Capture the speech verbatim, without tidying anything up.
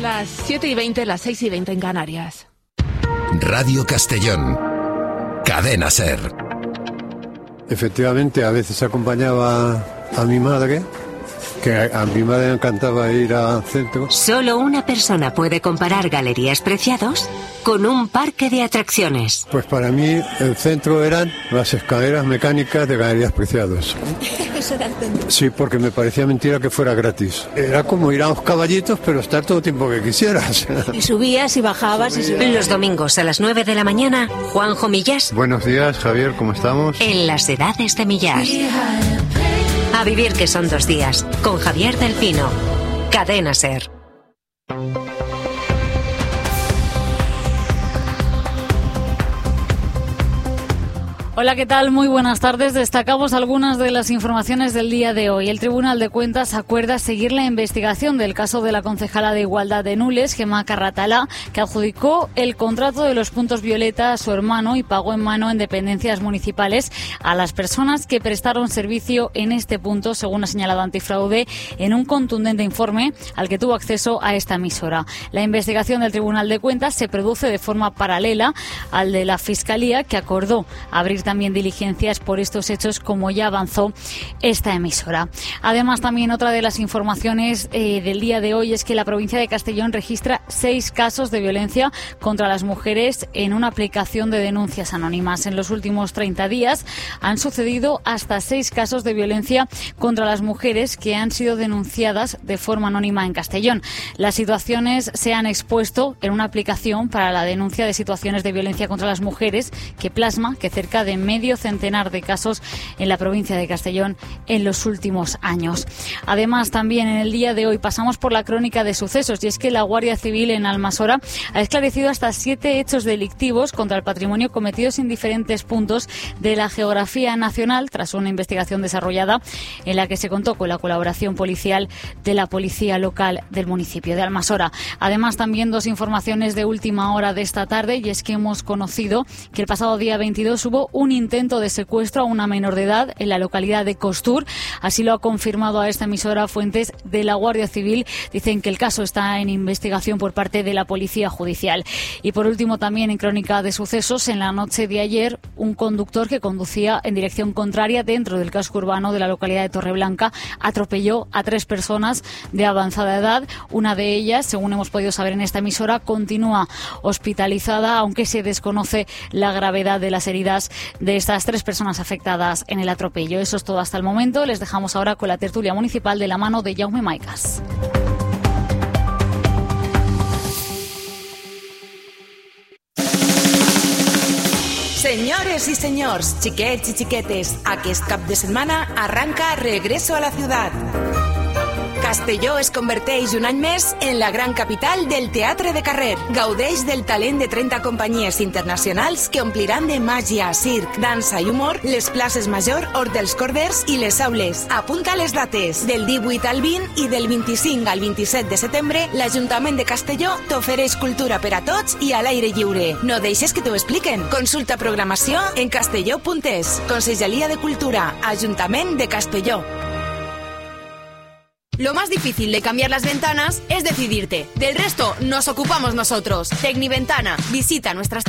Son las siete y veinte, las seis y veinte en Canarias. Radio Castellón, Cadena SER. Efectivamente, a veces acompañaba a mi madre, que a, a mi madre le encantaba ir al centro. Solo una persona puede comparar Galerías Preciados con un parque de atracciones. Pues para mí el centro eran las escaleras mecánicas de Galerías Preciados. Eso era el centro. Sí, porque me parecía mentira que fuera gratis. Era como ir a los caballitos, pero estar todo el tiempo que quisieras. Y subías y bajabas. Y subías. Los domingos a las nueve de la mañana, Juanjo Millás. Buenos días, Javier, ¿cómo estamos? En las edades de Millás. A vivir que son dos días, con Javier del Pino. Cadena SER. Hola, ¿qué tal? Muy buenas tardes. Destacamos algunas de las informaciones del día de hoy. El Tribunal de Cuentas acuerda seguir la investigación del caso de la concejala de Igualdad de Nules, Gemma Carratalá, que adjudicó el contrato de los puntos violeta a su hermano y pagó en mano en dependencias municipales a las personas que prestaron servicio en este punto, según ha señalado Antifraude en un contundente informe al que tuvo acceso a esta emisora. La investigación del Tribunal de Cuentas se produce de forma paralela al de la Fiscalía, que acordó abrir también diligencias por estos hechos, como ya avanzó esta emisora. Además, también otra de las informaciones eh, del día de hoy es que la provincia de Castellón registra seis casos de violencia contra las mujeres en una aplicación de denuncias anónimas. En los últimos treinta días han sucedido hasta seis casos de violencia contra las mujeres que han sido denunciadas de forma anónima en Castellón. Las situaciones se han expuesto en una aplicación para la denuncia de situaciones de violencia contra las mujeres que plasma que cerca de medio centenar de casos en la provincia de Castellón en los últimos años. Además, también en el día de hoy pasamos por la crónica de sucesos, y es que la Guardia Civil en Almasora ha esclarecido hasta siete hechos delictivos contra el patrimonio cometidos en diferentes puntos de la geografía nacional, tras una investigación desarrollada en la que se contó con la colaboración policial de la policía local del municipio de Almasora. Además, también dos informaciones de última hora de esta tarde, y es que hemos conocido que el pasado día veintidós hubo un intento de secuestro a una menor de edad en la localidad de Costur. Así lo ha confirmado a esta emisora fuentes de la Guardia Civil. Dicen que el caso está en investigación por parte de la Policía Judicial. Y por último, también en crónica de sucesos, en la noche de ayer, un conductor que conducía en dirección contraria dentro del casco urbano de la localidad de Torreblanca atropelló a tres personas de avanzada edad. Una de ellas, según hemos podido saber en esta emisora, continúa hospitalizada, aunque se desconoce la gravedad de las heridas de estas tres personas afectadas en el atropello. Eso es todo hasta el momento. Les dejamos ahora con la tertulia municipal de la mano de Jaume Maicas. Senyores i senyors, xiquets i xiquetes, aquest cap de setmana arranca Regreso a la Ciudad. Castelló es converteix un any més en la gran capital del teatre de carrer. Gaudeix del talent de trenta companyies internacionals que ompliran de màgia, circ, dansa i humor les places Major, Hort dels Corders i les aules. Apunta les dates. Del divuit al vint i del vint-i-cinc al vint-i-set de setembre, l'Ajuntament de Castelló t'ofereix cultura per a tots i a l'aire lliure. No deixes que t'ho expliquen. Consulta programació en castelló punt es. Conselleria de Cultura, Ajuntament de Castelló. Lo más difícil de cambiar las ventanas es decidirte. Del resto nos ocupamos nosotros. Tecniventana. Visita nuestras